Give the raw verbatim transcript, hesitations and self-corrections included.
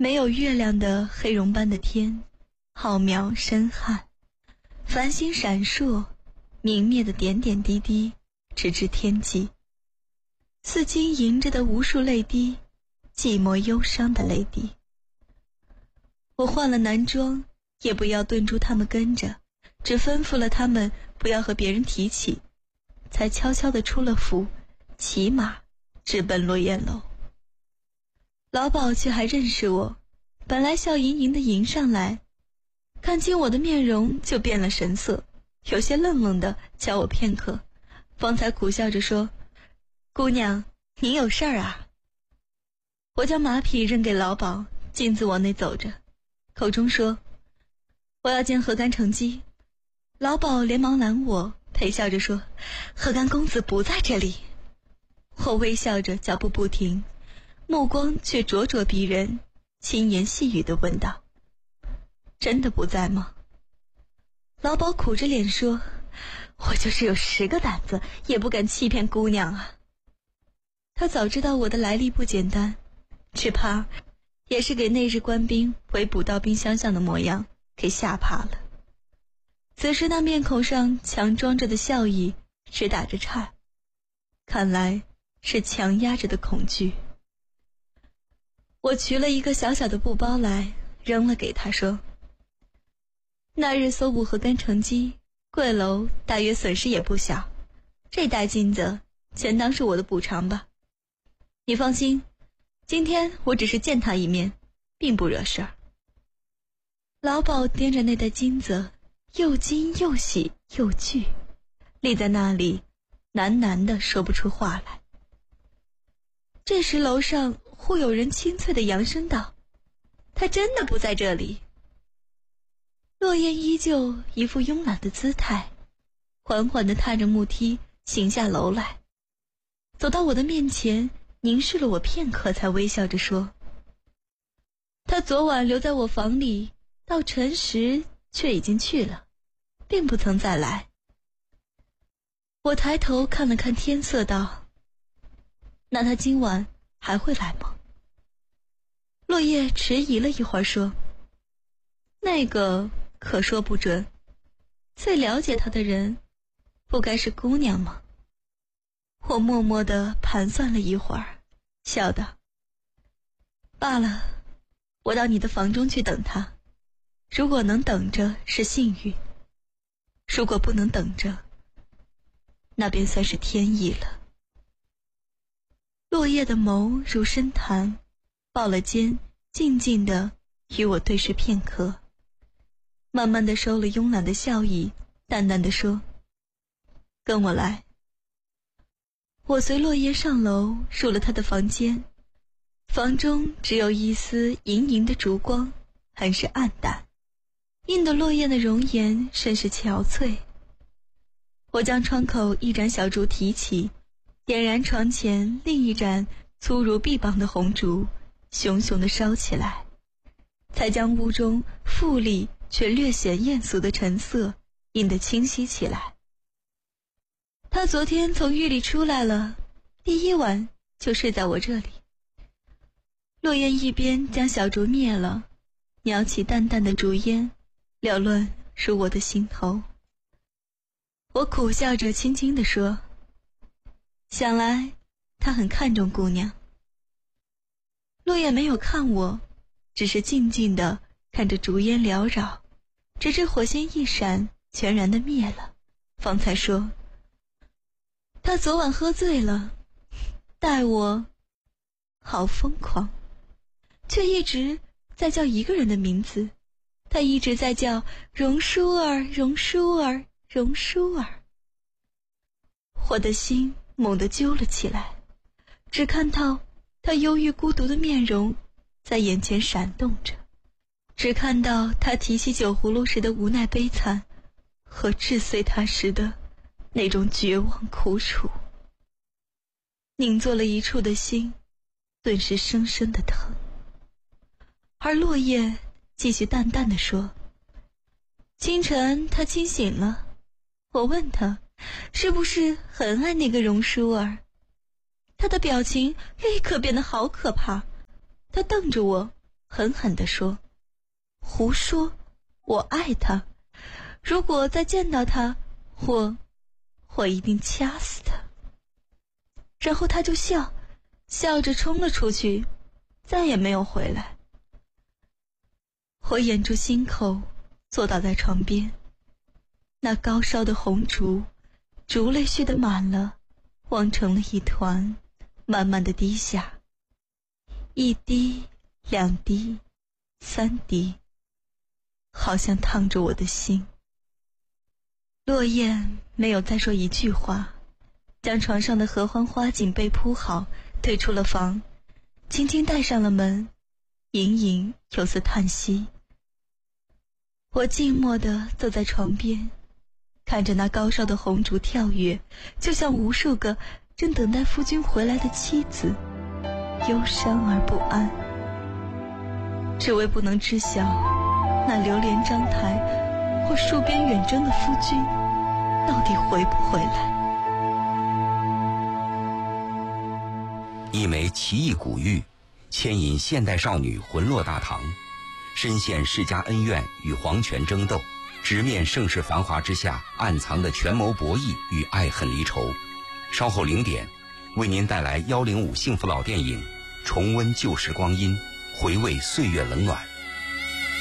没有月亮的黑绒般的天，浩渺深汉，繁星闪烁，明灭的点点滴滴，直至天际。似晶莹着的无数泪滴，寂寞忧伤的泪滴。我换了男装，也不要顿住他们跟着，只吩咐了他们不要和别人提起，才悄悄地出了府，骑马直奔落雁楼。老鸨却还认识我，本来笑盈盈地迎上来，看清我的面容就变了神色，有些愣愣地瞧我片刻，方才苦笑着说：“姑娘，你有事儿啊？”我将马匹扔给老鸨，径自往内走着，口中说：“我要见何干成机。”老鸨连忙拦我，陪笑着说：“何干公子不在这里。”我微笑着，脚步不停，目光却灼灼逼人，轻言细语地问道：“真的不在吗？”老鸨苦着脸说：“我就是有十个胆子，也不敢欺骗姑娘啊。”他早知道我的来历不简单，只怕也是给那日官兵围捕到冰箱上的模样给吓怕了。此时那面孔上强装着的笑意直打着颤，看来是强压着的恐惧。我取了一个小小的布包来，扔了给他，说：“那日搜捕何干成机，贵楼大约损失也不小，这袋金子全当是我的补偿吧。你放心，今天我只是见他一面，并不惹事儿。”老鸨掂着那袋金子，又惊又喜又惧，立在那里喃喃地说不出话来。这时楼上忽有人清脆地扬声道：“他真的不在这里。”落雁依旧一副慵懒的姿态，缓缓地踏着木梯行下楼来，走到我的面前，凝视了我片刻，才微笑着说：“他昨晚留在我房里，到辰时却已经去了，并不曾再来。”我抬头看了看天色，道：“那他今晚还会来吗？”落叶迟疑了一会儿，说：“那个可说不准，最了解他的人，不该是姑娘吗？”我默默地盘算了一会儿，笑道：“罢了，我到你的房中去等他，如果能等着是幸运，如果不能等着，那便算是天意了。”落叶的眸如深潭，抱了肩，静静地与我对视片刻，慢慢地收了慵懒的笑意，淡淡地说：“跟我来。”我随落叶上楼，入了他的房间，房中只有一丝盈盈的烛光，很是暗淡，映得落叶的容颜甚是憔悴。我将窗口一盏小烛提起，点燃床前另一盏粗如臂膀的红烛，熊熊地烧起来，才将屋中富丽却略显艳俗的陈色映得清晰起来。他昨天从狱里出来了，第一晚就睡在我这里。落雁一边将小烛灭了，袅起淡淡的烛烟，缭乱入我的心头。我苦笑着轻轻地说：“想来他很看重姑娘。”落雁没有看我，只是静静地看着烛烟缭绕，直至火星一闪，全然地灭了，方才说：“他昨晚喝醉了，待我好疯狂，却一直在叫一个人的名字，他一直在叫荣叔儿，荣叔儿，荣叔儿。”我的心猛地揪了起来，只看到他忧郁孤独的面容在眼前闪动着，只看到他提起酒葫芦时的无奈悲惨，和治碎他时的那种绝望苦楚。拧作了一处的心顿时深深的疼。而落叶继续淡淡地说：“清晨他清醒了，我问他是不是很爱那个荣叔儿，他的表情立刻变得好可怕，他瞪着我， 狠狠地说：“胡说，我爱他，如果再见到他，我我一定掐死他。”然后他就笑笑着冲了出去，再也没有回来。我掩住心口，坐倒在床边，那高烧的红烛烛泪絮的满了，望成了一团，慢慢的滴下，一滴两滴三滴，好像烫着我的心。落雁没有再说一句话，将床上的合欢花锦被铺好，退出了房，轻轻带上了门，隐隐有丝叹息。我静默地坐在床边，看着那高烧的红烛跳跃，就像无数个正等待夫君回来的妻子，忧伤而不安，只为不能知晓那流连章台或戍边远征的夫君到底回不回来。 一枚奇异古玉，牵引现代少女魂落大唐，深陷世家恩怨与皇权争斗，直面盛世繁华之下暗藏的权谋博弈与爱恨离愁。稍后零点，为您带来幺零五幸福老电影，重温旧时光阴，回味岁月冷暖。